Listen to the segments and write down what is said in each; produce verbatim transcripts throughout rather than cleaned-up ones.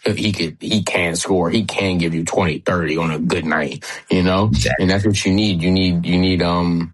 he could, he can score. He can give you twenty, thirty on a good night, you know? And that's what you need. You need, you need, um,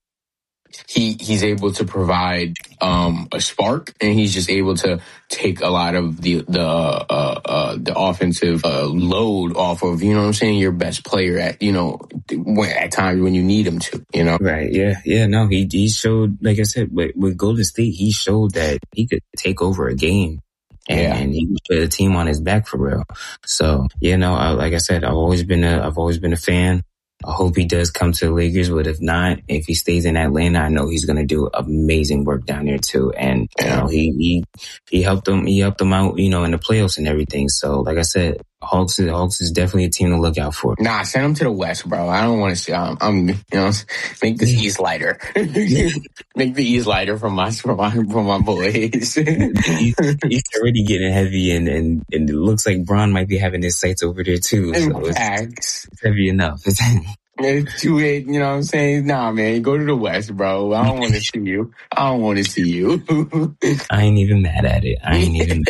he, he's able to provide, um, a spark, and he's just able to take a lot of the, the, uh, uh, the offensive, uh, load off of, you know what I'm saying, your best player at, you know, when, at times when you need him to, you know? Right. Yeah. Yeah. No, he, he showed, like I said, with, with Golden State, he showed that he could take over a game. And, yeah. and he put a team on his back for real. So, you know, I, like I said, I've always been a, I've always been a fan. I hope he does come to the Lakers, but if not, if he stays in Atlanta, I know he's going to do amazing work down there too. And, you know, he, he, he helped them, he helped them out, you know, in the playoffs and everything. So, like I said, Hawks is, Hawks is definitely a team to look out for. Nah, send him to the West, bro. I don't want to see, um, I'm, you know, make this East lighter. Make the East lighter from my, from my, from my boys. he's, he's already getting heavy, and, and, and it looks like Bron might be having his sights over there too. So it's, it's heavy enough. It's too late, you know what I'm saying? Nah, man, go to the West, bro. I don't want to see you. I don't want to see you. I ain't even mad at it. I ain't even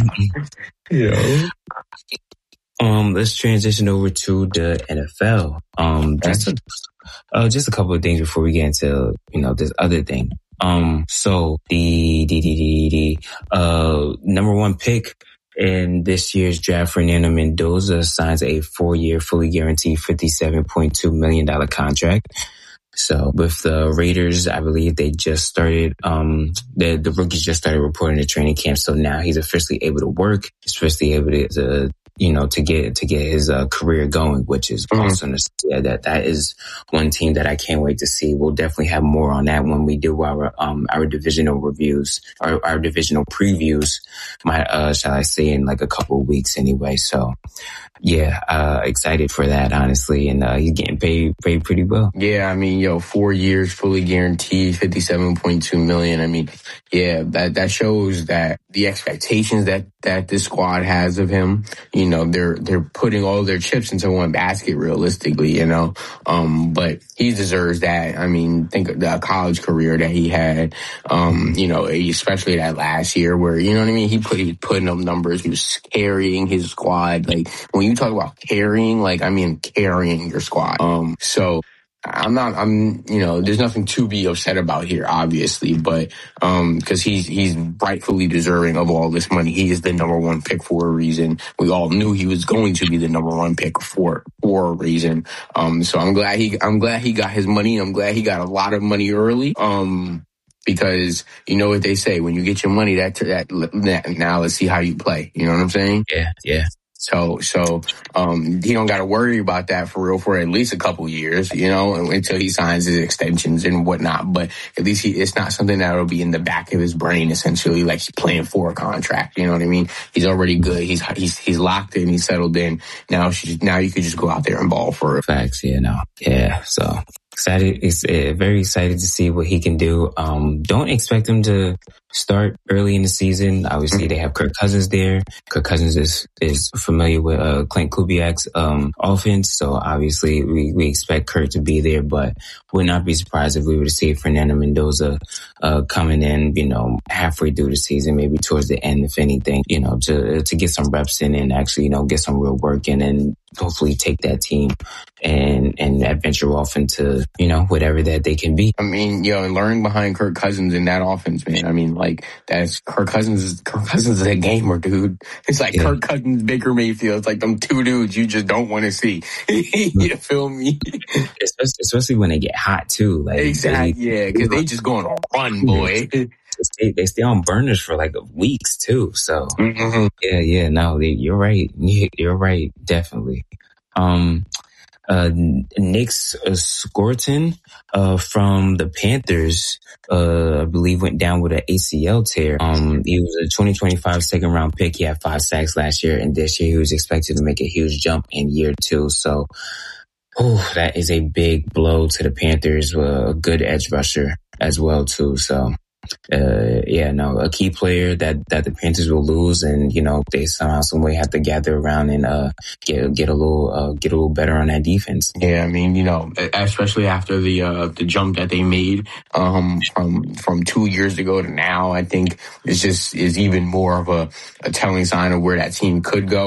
yeah. Um, let's transition over to the N F L. Um, just a, uh, just a couple of things before we get into, you know, this other thing. Um, so the, the, the, the, the, uh, number one pick in this year's draft, Fernando Mendoza, signs a four-year, fully guaranteed fifty-seven point two million dollars contract. So with the Raiders, I believe they just started, um, the, the rookies just started reporting to training camp. So now he's officially able to work. He's officially able to, to you know, to get, to get his uh, career going, which is mm-hmm. awesome to see. Yeah, that, that is one team that I can't wait to see. We'll definitely have more on that when we do our, um, our divisional reviews, our, our divisional previews, my, uh, shall I say, in like a couple of weeks anyway. So yeah, uh, excited for that, honestly. And, uh, he's getting paid, paid pretty well. Yeah. I mean, yo, four years, fully guaranteed, fifty-seven point two million. I mean, yeah, that, that shows that the expectations that, that this squad has of him, you know, they're, they're putting all their chips into one basket realistically, you know, um, but he deserves that. I mean, think of the college career that he had, um, you know, especially that last year where, you know what I mean? He put, he was putting up numbers. He was carrying his squad. Like when you talk about carrying, like, I mean, carrying your squad. Um, so, I'm not, I'm, you know, there's nothing to be upset about here, obviously, but, um, cause he's, he's rightfully deserving of all this money. He is the number one pick for a reason. We all knew he was going to be the number one pick for, for a reason. Um, so I'm glad he, I'm glad he got his money. I'm glad he got a lot of money early. Um, because you know what they say, when you get your money, that, that, that now let's see how you play. You know what I'm saying? Yeah. Yeah. So, so, um, he don't got to worry about that for real for at least a couple years, you know, until he signs his extensions and whatnot. But at least he, it's not something that'll be in the back of his brain, essentially, like he's playing for a contract. You know what I mean? He's already good. He's, he's, he's locked in. He's settled in. Now, she, now you could just go out there and ball for it. Facts. Yeah, no. Yeah. So excited. It's uh, very excited to see what he can do. Um, don't expect him to start early in the season. Obviously, mm-hmm. they have Kirk Cousins there. Kirk Cousins is, is familiar with, uh, Clint Kubiak's, um, offense. So obviously we, we expect Kirk to be there, but would not be surprised if we were to see Fernando Mendoza, uh, coming in, you know, halfway through the season, maybe towards the end, if anything, you know, to, to get some reps in and actually, you know, get some real work in and hopefully take that team and, and adventure off into, you know, whatever that they can be. I mean, yo, and learning behind Kirk Cousins in that offense, man. I mean, like, that's Kirk Cousins, Kirk Cousins is a gamer, dude. It's like yeah. Kirk Cousins, Baker Mayfield. It's like them two dudes you just don't want to see. You feel me? Especially, especially when they get hot, too. Like exactly, they, yeah, because they just go on a run, boy. They stay, they stay on burners for like weeks, too. So, mm-hmm. yeah, yeah, no, they, you're right. You're right, definitely. Um, uh, Nick Scorton, uh, from the Panthers, uh, I believe went down with an A C L tear. Um, he was a twenty twenty-five second round pick. He had five sacks last year, and this year he was expected to make a huge jump in year two. So, oh, that is a big blow to the Panthers. Uh, a good edge rusher as well, too. So, uh, yeah, no, a key player that, that the Panthers will lose, and, you know, they somehow, some way have to gather around and, uh, get, get a little, uh, get a little better on that defense. Yeah. I mean, you know, especially after the, uh, the jump that they made, um, from, from two years ago to now, I think it's just, is even more of a, a telling sign of where that team could go.